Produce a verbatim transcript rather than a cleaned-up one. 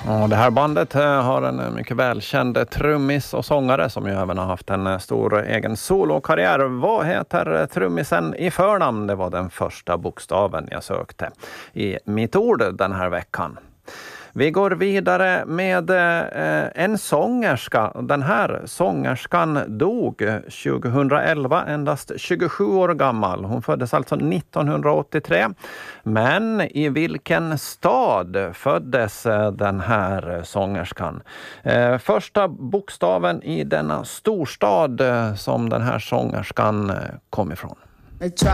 Och det här bandet eh, har en mycket välkänd trummis och sångare som ju även har haft en stor egen solokarriär. Vad heter trummisen i förnamn? Det var den första bokstaven jag sökte i mitt ord den här veckan. Vi går vidare med eh, en sångerska. Den här sångerskan dog tjugohundraelva, endast tjugosju år gammal. Hon föddes alltså nittonhundraåttiotre. Men i vilken stad föddes eh, den här sångerskan? Eh, första bokstaven i denna storstad eh, som den här sångerskan eh, kom ifrån. They try